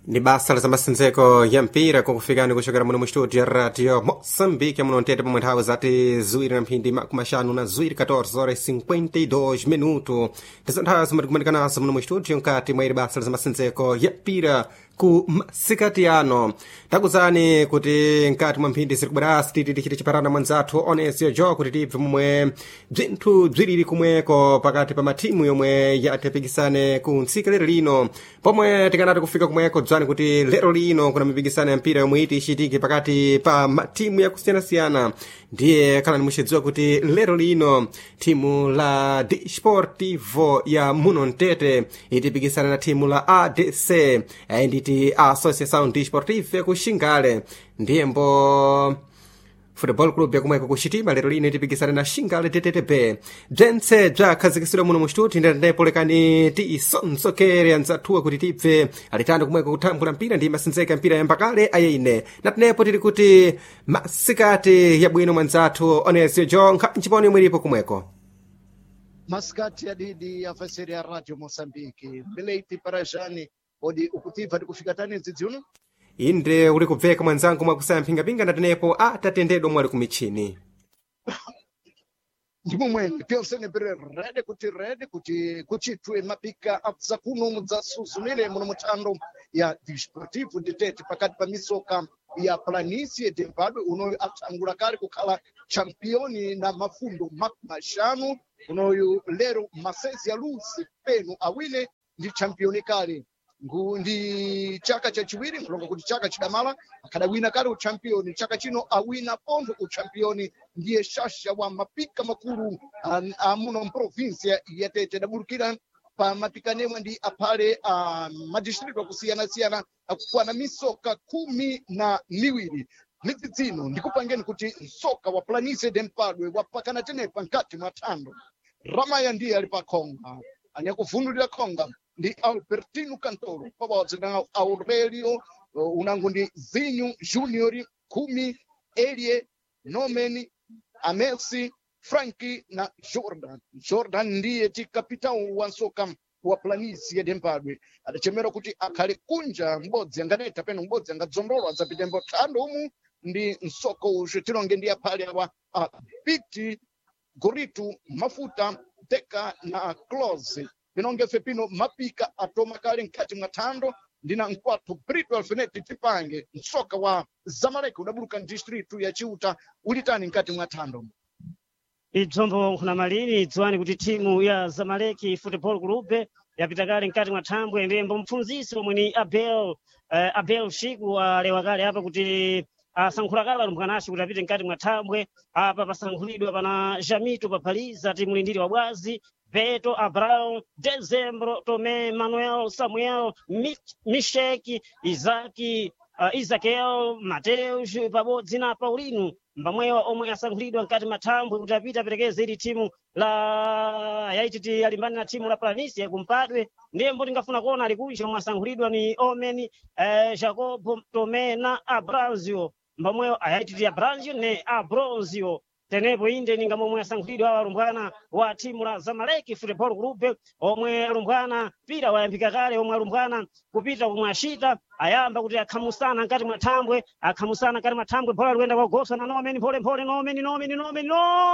Ni basa la zamasinzeko ya mpira kukufikani kuchokera muno mu studio ya radio Moçambique muno ntete pomwe nthawi zati ziwiri na mphindi makumashanu na ziwiri 14:52 minuto ndizo nthawi zimati kumanikanazo muno mu studio nkati mwa ili basa la zamasinzeko ya mpira ku masikati ano takuzani kuti nkati mwa mphindi ziri kubwerasi titi tichiti chiparana mwanzathu onesio jo kuti tibve momwe bzinthu bziriri kumweko pakati pa matimu yomwe yatipikisane ku ntsika lero lino pomwe tikanati kufika kumweko dzwani kuti lero lino kuna mipikisano ya mpira yomwe iti ichitike pakati pa matimu yakusiyanasiyana ndiye khalani muchidziwa kuti lero lino timu la Desportivo ya muno ntete itipikisana na timu la ADC nditi Associação Desportiva yakuxingale ndiyembo Football Club yakumweko kuxitima lero lino itipikisana na xingale TTTB bzentse bzakhazikisidwa muno mu studio ndanepo lekani tisonsokere anzathuwa kuti tibve alitando kumweko kuthambula mpira ndi masinzeka mpira yambakale ayine natinepo tili kuti masikati yabwino mwanzathu onesio jo nkhanchiponi yomwe ilipo kumweko masikati ya didi ya fasiri ya radio Moçambique bileiti parajani odi ukutiva tikufika tani zidziuno inde uli kubveka mwanzangu mwakusaya mphingapinga natinepo atatendedwa mwali kumichini ndimo mwene pyonsene pere rede kuti kuchitwe mapika abza kuno mudzasuzumire muno muthando ya Desportivo de Tete pakati pa misoka ya Planície de Mbadwe unoyu atsangula kale kukhala championi na mafundo mashanu unoyu lero masezi ya lusi penu awine ndi championi kale ndi chaka chachiwiri kulonga kuti chaka chidamala akadawina kale uchampioni chaka chino awina pondo uchampioni ndiye shasha wa mapika makulu amuno mprovinsia ya Tete daburukira pa mapikanemwe ndi aphale madistrict akusiyana-siyana akukwana misoka 12 midzidzino ndikupangeni kuti msoka wa Planície de Mbadwe wapakana tenepa nkati mwa thando Ramaya ndiye ali pa khonga anyakuvunulira khonga ndi Albertino Cantoro pabodzi na Aurelio unango ndi Zinho Junior Kumi Elie Nomeni Amesi Franki na Jordan ndiye tikapitao wa nsoka wa Planície de Mbadwe adachemera kuti akhale kunja mbodzi anganeta peno mbodzi angadzondolwa zapitembo thando umu ndi nsoko uchitilonge ndi aphale awa Piti Goritu Mafuta Teka na Close pinonge fepino mapika atoma kale nkati mwa thando ndina nkwathu Brito Alfineti tipange nsoka wa Zamalek udaburuka district ya Chiuta ulitani nkati mwa thando idzombo kuna malini idziwani kuti timu ya Zamalek Football Club yapita kale nkati mwa thambwe ndembo mpfunzisi omwe ni Abel Shiku alewa kale apa kuti asankhula kale alumbwanaci kuti apite nkati mwa thambwe apa pasankhulidwa pana Jamito papaliza timu lindiri wa bwazi Beto, Abraão, Dezembro, Tomé, Manuel, Samuel, Misheki, Isaki, Isaquel, Mateus, pabodzi na Paulino mbamwewa omwe asankhulidwa nkati mathambwe kuti apita aperekeze ili timu la yaititi alimbani na timu la Planície kumpadwe ndiyembo tingafuna kuona alikuisha omwe asankhulidwa ni Omeni, Jacobo, Tomé na Abranzio mbamwewa ayaititi Abranzio ne Abronzio tenepo inde ninga momwe asankhulidwa awa alumbwana wa timu la Zamalek Football Club omwe alumbwana pira wayambika kale omwe alumbwana kupita omwe ashita ayamba kuti akhamusana nkati mwa thambwe bhola likuenda kwagosa na Nomeni pole Nomeni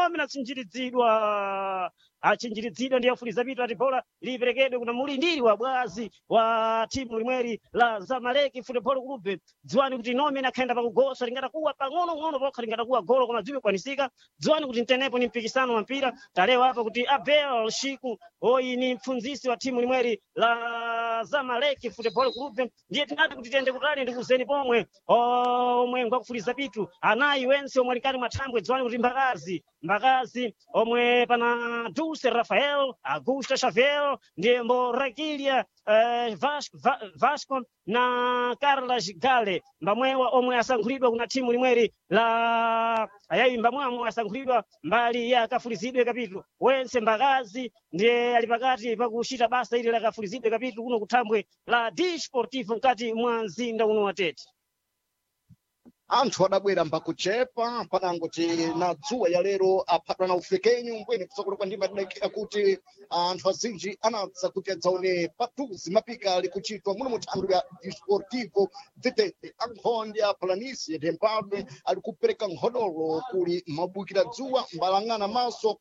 achinjiridzidwa ndiye afuliza pitu ati bhola liperekedwe kuna mulindiri wa bwazi wa timu limweri la Zamalek Football Club dziwani kuti Nomeni akhaenda pakugosa lingata kuwa pang'ono pokha lingata kuwa golo koma dziwe kwanisika dziwani kuti ntenepo ni mpikisano wa mpira talewa apa kuti Abel Shiku oyi ni mpfunzisi wa timu limweri la Zamalek Football Club ndiye tinati kuti tende kutali ndikuzeni pomwe omwe ngwakufuliza pitu anayi wense omwe alikati mathambwe dziwani kuti mbakazi omwe pana Dulce Rafael, Augusta Xavier, ndiyembo Raquilia, Vasco na Carla Gale mbamwewa omwe asankhulidwa kuna timu limweri la ayayi mbamwamwe asankhulidwa mbali ya kafulizidwe kapitulu wense mbakazi ndiye ali pakati pakuchita basa ili la kafulizidwe kapitulu kuno kuthambwe la Desportivo nkati mwa mzinda uno wa Tete anthu adabwera mbakuchepa panangoti na dzuwa ya lero aphatwa na ufekenyu mbweni kusokolo kwa ndima tidakira kuti anthu azinji anadza kuti adzaone patuzi mapika ali kuchitwa muno muthando ya Desportivo Tetete. Ankhondi a Planície de Mpadwe ali kupereka nkhodolo kuli mabukira dzuwa mbalang'ana maso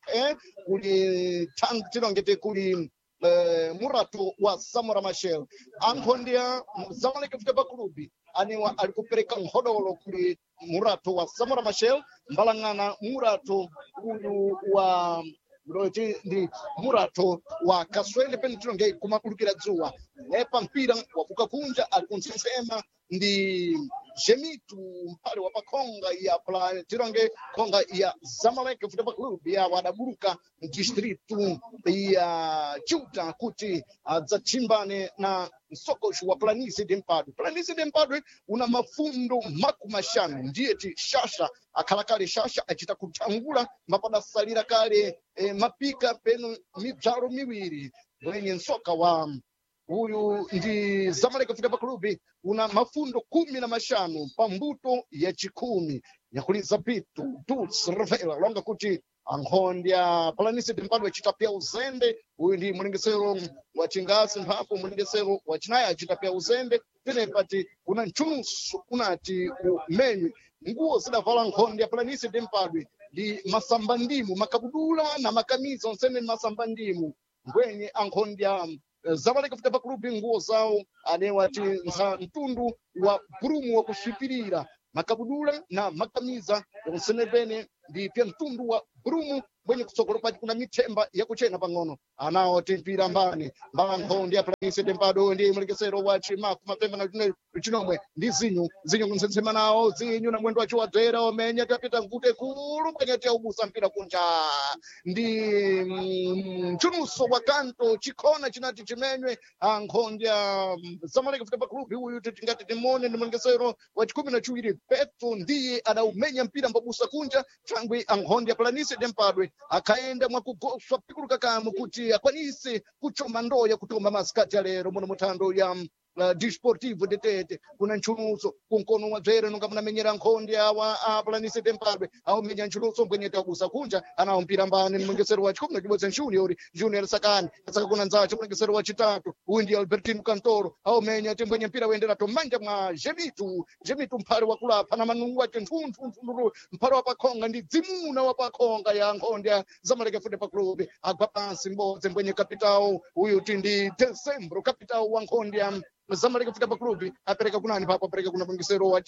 kuli tilongete kuli murato wa Samora Machel. Ankhondi a Zamalek Futebol Clube aniwa ali kupereka nkhodolo kuli murato wa Samora Machel mbalang'ana murato uyu wa ndi murato wa Kaswende Penitronge kumakulukira dzuwa nepa mpira wabuka kunja ali kunsensema ndi Jemitu mpale wa pakhonga ya Tironge khonga ya Zamalek Futebol Clube ya wadabuluka distritu ya Chuta kuti adzachimbane na msokoshi wa Planície de Mpadwe. Planície de Mpadwe una mafundo makumashanu ndiye ti shasha akhala kale shasha achita kutangula mapadasalira kale mapika peno midzalo miwiri mwenye nsoka wa uyu ndi Zamalek Futebol Clube una mafundo 15 pambuto ya 10 yakuliza pitu tuts revela longa kuti ankhondi a Planície de Mpadwe achita pia uzende. Uyu ndi mulengesero wa Chingasi mphapo mulengesero wa Chinaya achita pia uzende penepati una mchunuso unati umenyu nguo zidavala nkhondi a Planície de Mpadwe ndi masambandimu makabudula na makamiza onsene masambandimu ngwenye ankhondi a Zamalek Futebol Clube nguo zawo anewati mtundu wa brumu wa kuswipirira makabudula na makamiza yakusenepene ndi pia mtundu wa brumu mwenye kutsogolo pati kuna mitemba yakuchena pang'ono anawo timpira mbani mbankhondi a Planície de Mpadwe ndi mulengesero wa Chimaku mapemba na chinomwe ndi zinyu kunsensema nawo zinyu na mwendo wacho wadzera omenya tapita ngute kulu mwenye ubusa mpira kunja ndi mchunuso wa kanto chikhona chinati chimenywe ankhondi a Zamalek Futebol Clube uyu tingati timone ndi mulengesero wa 12 Petro ndiye adaumenya mpira mbabusa kunja changwe ankhondi a Planície de Mpadwe akaenda mwakugoswa pikuluka kamu kuti akwanise kuchoma ndoya kutomba masikati ya lero muno muthando ya Desportivo Tetete kuna nchunuso kunkono wa dzere nunga munamenyera nkhondi awa a Planície de Mpadwe aumenya nchunuso mbwenyeta ubusa kunja anawo mpira mbani ni mulengesero wa 10 Junior Sakani asaka kuna nzacho mulengesero wa chitatu uyu ndi Albertino Cantoro aumenya timbwenye mpira wendera tomanja mwa Jemitu mphale wa kulapha na manungu ati nthunthu mphale wa pakhonga ndi dzimuna wa pakhonga ya nkhondi ya Zamalek Futebol Clube agwa pansi mbodze mbwenye kapitawo uyu tindi Decembro kapitawo wa nkhondi ya Zamalek Futebol Clube apereka kunani papo apereka kuna mulengesero wa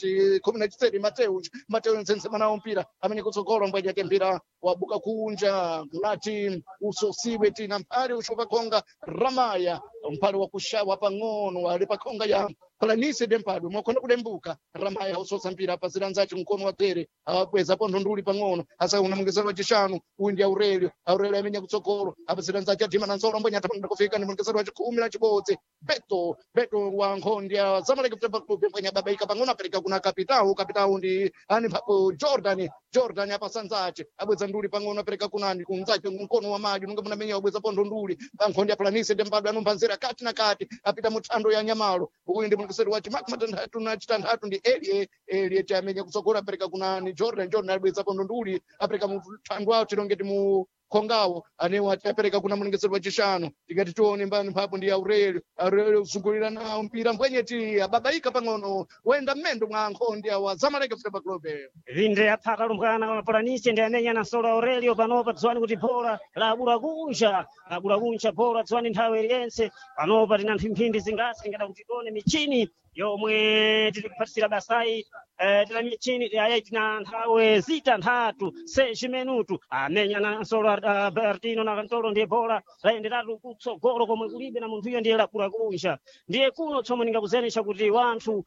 17 Mateo nsensema nawo mpira amenye kutsogolo mbwenye mpira wabuka kunja ngati usosiwe tina mphale ushopa khonga Ramaya mphale wa kushawa pang'ono ali pakhonga ya Planície de Mpadwe mwakhona kudembuka Ramaya usosa mpira pasira nzachi mkono wa dzere akweza pontho nduli pang'ono asa una mulengesero wa chishanu uyu ndi Aurelio amenya kutsogolo apasira nzachi adima na nsolo mbwenye atapanda kufika ni mulengesero wa 11 Beto wa nkhondi ya Zamalek Futebol Clube mbwenye babaika pang'ono apereka kuna kapitawu ndi ani papo Jordan apasa nzachi abweza nduli pang'ono apereka kunani kunzachi mkono wa maji nunga munamenya abweza pontho nduli ankhondi ya Planície de Mpadwe anombanzira kati na kati apita muthando ya Nyamalo uyu ndi mulengesero wa Chimaku matandatu na chitandatu ndi Elie chamenya kutsogolo apereka kunani Jordan abweza pontho nduli apereka muthando awo tilongeti mu khongawo anewo apereka kuna mulengesero wa chishanu tikati tione mbani mphapo ndi Aurelio usungulira nawo mpira mbwenyeti ababaika pang'ono wenda mmendo mwa ankhondi awa Zamalek Futebol Clube vinde aphaka lumbwana wa Planície ndi amenya na solo Aurelio panopa dziwani kuti bhola labula kunja bhola dziwani nthawi iliyense panopa tina mphimphindi zingasi ngada kuti tione michini yomwe tili kuphatisira basayi tina michini tina nthawe zitantatu 6 minutu amenya na solo Albertino na Cantoro ndiye bhola layenderatu kutsogolo komwe kulibe na munthu iyo ndiye labula kunja ndiye kuno tsomwe ningakuzenesha kuti wanthu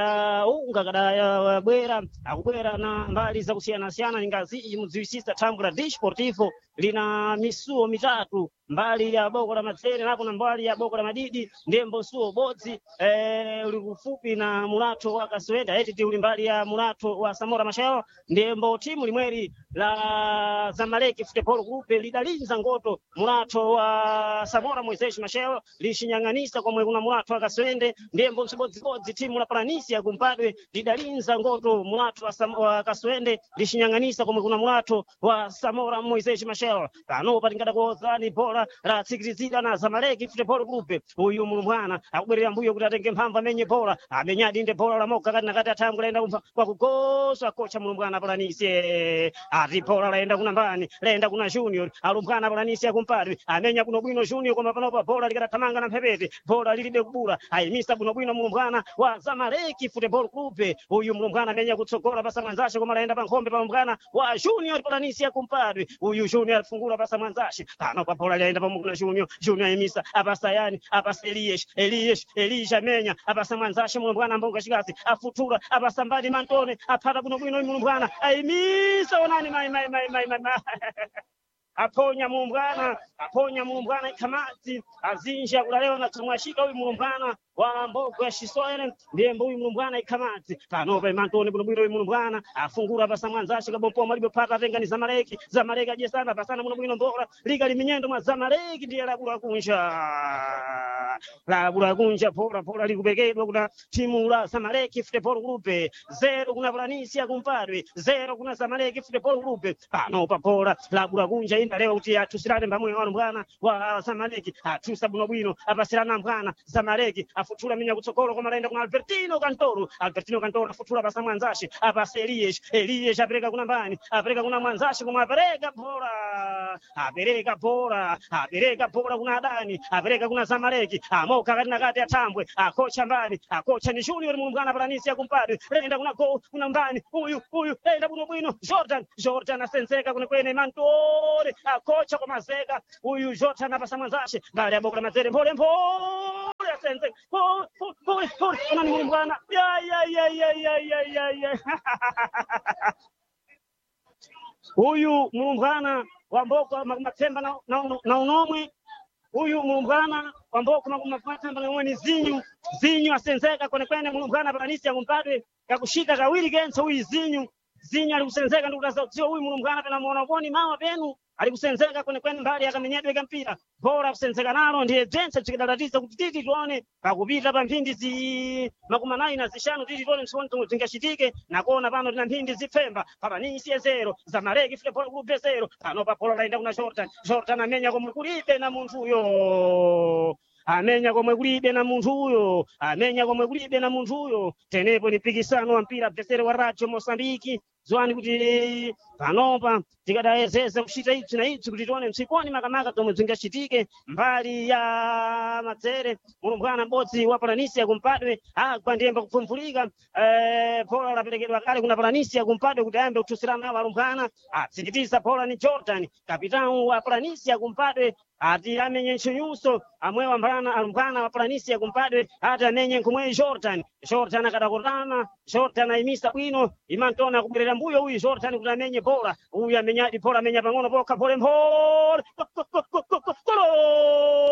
akadabwera akubwera na mbali zakusiyana-siyana ningazi mudziwisisa thambwe la Desportivo lina misuwo mitatu mbali ya boko la Matsere napo na mbali ya boko la Madidi ndembo suo bodzi uli kufupi na mulato wa Kaswenda eti uli mbali ya mulato wa Samora Machel ndembo timu limweri la Zamaleki Football Group lidalinza ngoto mulato wa Samora Moises Machel lishinyanganisa kwa mweguna mulato wa Kaswende ndembo bodzi timu la Planisia kumpadwe lidalinza ngoto mulato wa Kaswende lishinyanganisa kwa mweguna mulato wa Samora Moises Machel pano patingada kuozani bola la Tsikirizida na Zamaleki Football Group uyu mulumwana akubwerera mbuyo kuti atenge mphamvu amenye bola amenyadi inde bola la moka kati na kati atangu laenda kwa kugosa kocha mulumwana Planisia ati bola laenda kuna mbani laenda kuna Junior alumbwana Planisia kumpadwe amenya kuno bwino Junior kwa mapanopa bola likatatamanga na mpepete bola lilibe kubula ayimisa buno bwino mulumwana wa Zamaleki Football Group uyu mulumwana amenya kutsogola basa mwanzashe koma laenda pa nkhombe pa mulumwana wa Junior Planisia kumpadwe uyu Junior alifungula basa mwanzashe pano pa bola laenda pa mukuna Junior ayimisa abasa yani abasa Elisha menya abasa mwanzashe mulumwana mbonga shikasi afutura abasa mbali Mantone apata buno bwino mulumwana ayimisa onani mai aponya mumbwana ikamati azinja kulalewa na tumwashika uyu mumbwana wa mbogo ya Shisoene ndembo uyu mumbwana ikamati panopa Mantone buno bwino uyu mumbwana afungura basa mwanzashe kabompo malibo pata atenga ni Zamaleki ajesana basana buno bwino mbora liga liminyendo mwa Zamaleki ndiye labura kunja pola likubekedwa kuna timu la Zamaleki Football Group 0 kuna Planisia kumpadwe 0 kuna Zamaleki Football Group panopa pola labura kunja inda leo kuti atusirane pamwe wanu bwana wa Zamaleki atusa buno bwino apasirana bwana Zamaleki afutura minya kutsogolo koma laenda kuna Albertino Cantoro afutura basa mwanzashe apasa Elias apereka kuna mbani apereka kuna mwanzashe koma apereka bola kuna Adani apereka kuna Zamaleki amoka kati na kati atambwe akocha mbani akocha ni Junior mulumwana Planisia kumpadwe laenda kuna mbani uyu laenda buno bwino Jordan asenzeka kwene Mantone akocha kwa mazeka uyu Jordan apasa mwanzashe bali ya boko la Matsere mpole asenze pole onani mulumwana uyu mulumwana wa mboko matemba na unomwe uyu mulumwana wa mboko matemba na unomwe ni zinyu asenzeka kwene mulumwana Planisia kumpadwe yakushika kawiri kenso uyu zinyu alikusenzeka ndugu za huyu mulumwana pena muona boni mama penu alikusenzeka kwene mbali akamenyedwe mpira bora kusenzeka nalo ndiye jense chikidalatiza kuti titi tuone pakupita pa mphindi makumi anayi na zishanu titi tuone msonto zingashitike na kuona pano tina mphindi zifemba Planisia 0 Zamaleki Football Group 0 pano pa pola laenda kuna Jordan amenya komwe kulibe na munthu uyo tenepo ni pikisano wa mpira bvesere wa Radio Mosambiki zwani kuti panopa tikadayezeza kuchita ichi na ichi kuti tione msikoni makamaka tomwe zingashitike mbali ya Matsere mulumwana m'bodzi wa Planisia kumpadwe agwa ndiyemba kupfumvulika pola laperekedwa kale kuna Planisia kumpadwe kuti ayambe kuthusirana nawo alumbwana atsikitiza pola ni Jordan kapitani wa Planisia kumpadwe ati amenye nchunyuso amwewa alumbwana wa Planisia kumpadwe ati amenye nkumwe Jordan akadakotana Jordan ayimisa bwino Mantone akubwerera mbuyo uyu Jordan kuti amenye bola uyu amenyadi bola amenya pang'ono pokha pole